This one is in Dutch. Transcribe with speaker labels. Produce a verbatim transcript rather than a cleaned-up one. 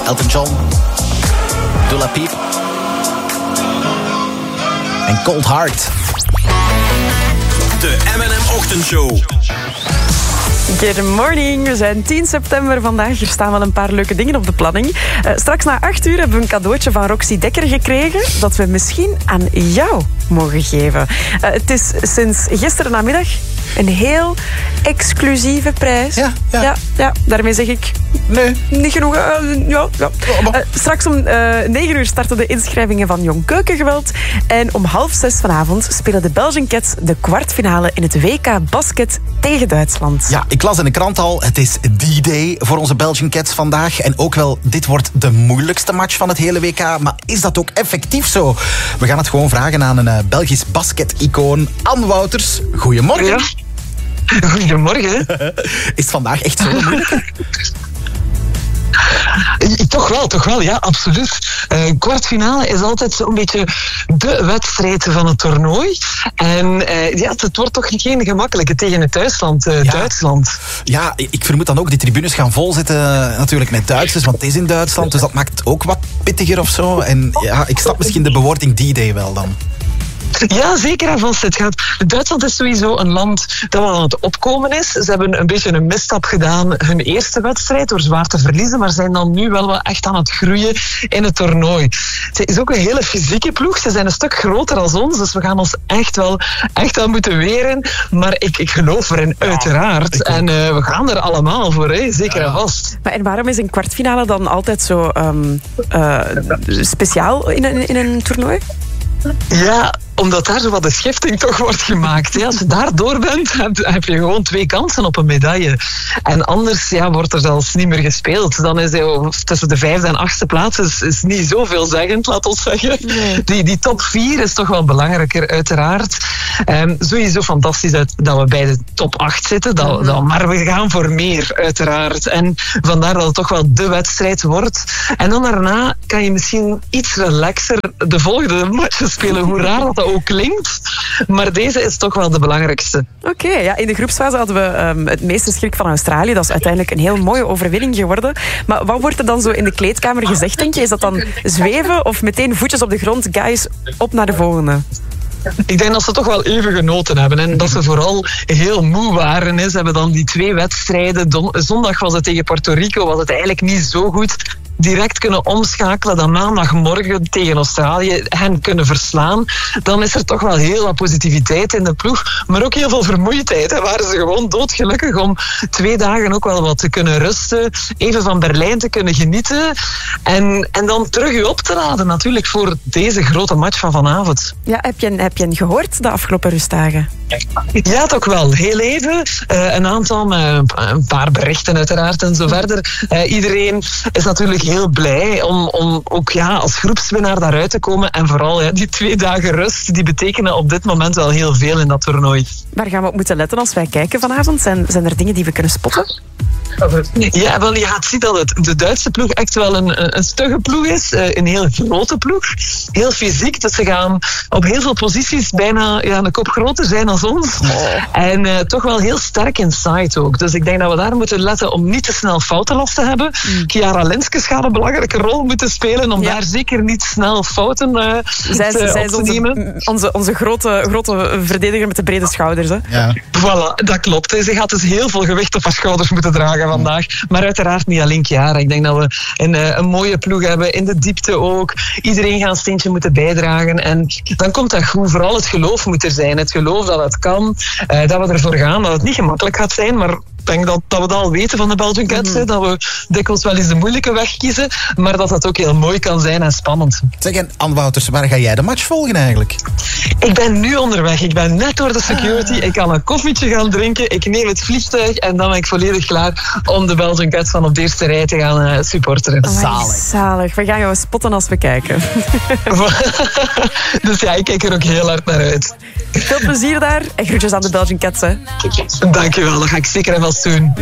Speaker 1: Elton John, Dula Peep en Cold Heart.
Speaker 2: De M en M-ochtendshow.
Speaker 3: Good morning, we zijn tien september vandaag. Er staan wel een paar leuke dingen op de planning. Uh, straks na acht uur hebben we een cadeautje van Roxy Dekker gekregen dat we misschien aan jou mogen geven. Uh, het is sinds gisteren namiddag een heel exclusieve prijs.
Speaker 1: Ja, ja.
Speaker 3: ja, ja daarmee zeg ik...
Speaker 1: Nee.
Speaker 3: Niet genoeg. Uh, ja, ja. Uh, straks om uh, negen uur starten de inschrijvingen van Jong Keukengeweld. En om half zes vanavond spelen de Belgian Cats de kwartfinale in het W K Basket tegen Duitsland.
Speaker 1: Ja, ik las in de krant al, het is D-Day voor onze Belgian Cats vandaag. En ook wel, dit wordt de moeilijkste match van het hele W K. Maar is dat ook effectief zo? We gaan het gewoon vragen aan een uh, Belgisch basket-icoon, Anne Wouters. Goedemorgen.
Speaker 4: Ja. Goedemorgen.
Speaker 1: Is het vandaag echt zo moeilijk?
Speaker 4: Toch wel, toch wel, ja, absoluut. Uh, kwartfinale is altijd zo'n beetje de wedstrijd van het toernooi. En uh, ja, het wordt toch geen gemakkelijke tegen het thuisland, uh,
Speaker 1: ja.
Speaker 4: Duitsland.
Speaker 1: Ja, ik vermoed dan ook, die tribunes gaan vol zitten natuurlijk met Duitsers, want het is in Duitsland, dus dat maakt het ook wat pittiger of zo. En ja, ik snap misschien de bewoording D-Day wel dan.
Speaker 4: Ja, zeker en vast. Het gaat. Duitsland is sowieso een land dat wel aan het opkomen is. Ze hebben een beetje een misstap gedaan hun eerste wedstrijd door zwaar te verliezen, maar zijn dan nu wel, wel echt aan het groeien in het toernooi. Het is ook een hele fysieke ploeg. Ze zijn een stuk groter dan ons, dus we gaan ons echt wel echt aan moeten weren. Maar ik, ik geloof erin, ja, uiteraard. En uh, we gaan er allemaal voor, hè? Zeker ja. en vast.
Speaker 3: Maar en waarom is een kwartfinale dan altijd zo um, uh, speciaal in een, in een toernooi?
Speaker 4: Ja, omdat daar zo wat de schifting toch wordt gemaakt. Ja, als je daar door bent, heb, heb je gewoon twee kansen op een medaille. En anders ja, wordt er zelfs niet meer gespeeld. Dan is het tussen de vijfde en achtste plaats is, is niet zoveel zeggend, laat ons zeggen. Nee. Die, die top vier is toch wel belangrijker, uiteraard. Um, sowieso fantastisch uit, dat we bij de top acht zitten. Dat, mm-hmm. dat, maar we gaan voor meer, uiteraard. En vandaar dat het toch wel de wedstrijd wordt. En dan daarna kan je misschien iets relaxer de volgende matchen spelen. Hoe raar dat ook klinkt, maar deze is toch wel de belangrijkste.
Speaker 3: Oké, okay, ja, in de groepsfase hadden we um, het meesterschrik van Australië. Dat is uiteindelijk een heel mooie overwinning geworden. Maar wat wordt er dan zo in de kleedkamer gezegd, denk je? Is dat dan zweven of meteen voetjes op de grond, guys, op naar de volgende?
Speaker 4: Ik denk dat ze toch wel even genoten hebben. En dat ze vooral heel moe waren. Ze hebben dan die twee wedstrijden. Don- zondag was het tegen Puerto Rico. Was het eigenlijk niet zo goed. Direct kunnen omschakelen. Dan maandagmorgen tegen Australië hen kunnen verslaan. Dan is er toch wel heel wat positiviteit in de ploeg. Maar ook heel veel vermoeidheid. Hè. Waren ze gewoon doodgelukkig om twee dagen ook wel wat te kunnen rusten. Even van Berlijn te kunnen genieten. En, en dan terug u op te laden natuurlijk voor deze grote match van vanavond.
Speaker 3: Ja, heb je, heb je gehoord de afgelopen rustdagen?
Speaker 4: Ja, toch wel. Heel even. Uh, een aantal, uh, een paar berichten uiteraard en zo verder. Uh, iedereen is natuurlijk heel blij om, om ook ja, als groepswinnaar daaruit te komen. En vooral ja, die twee dagen rust, die betekenen op dit moment wel heel veel in dat toernooi.
Speaker 3: Waar gaan we op moeten letten als wij kijken vanavond? Zijn, zijn er dingen die we kunnen spotten?
Speaker 4: Ja, wel, je gaat zien dat het de Duitse ploeg echt wel een, een stugge ploeg is. Een heel grote ploeg. Heel fysiek. Dus ze gaan op heel veel posities bijna ja, een kop groter zijn dan ons. Oh. En uh, toch wel heel sterk inside ook. Dus ik denk dat we daar moeten letten om niet te snel fouten los te hebben. Mm. Chiara Linskes gaat een belangrijke rol moeten spelen om ja. daar zeker niet snel fouten uh, zij, te, zij op te
Speaker 3: onze,
Speaker 4: nemen.
Speaker 3: Onze, onze grote, grote verdediger met de brede schouders. Hè?
Speaker 4: Ja. Voilà, dat klopt. Ze gaat dus heel veel gewicht op haar schouders moeten dragen vandaag. Maar uiteraard niet alleen Chiara. Ik denk dat we een, een mooie ploeg hebben. In de diepte ook. Iedereen gaat een steentje moeten bijdragen. En dan komt dat goed. Vooral het geloof moet er zijn. Het geloof dat het kan. Uh, dat we ervoor gaan. Dat het niet gemakkelijk gaat zijn. Maar ik denk dat, dat we dat al weten van de Belgian Cats. Mm-hmm. Dat we dikwijls wel eens de moeilijke weg kiezen. Maar dat dat ook heel mooi kan zijn en spannend.
Speaker 1: Zeg, en Anne Wouters, waar ga jij de match volgen eigenlijk?
Speaker 4: Ik ben nu onderweg. Ik ben net door de security. Ik kan een koffietje gaan drinken. Ik neem het vliegtuig. En dan ben ik volledig klaar om de Belgian Cats van op de eerste rij te gaan uh, supporteren.
Speaker 3: Oh, zalig. Zalig. We gaan jou spotten als we kijken.
Speaker 4: Dus ja, ik kijk er ook heel hard naar uit.
Speaker 3: Veel plezier daar. En groetjes aan de Belgian Cats. Hè.
Speaker 4: Dankjewel. Dat ga ik zeker en vast doen.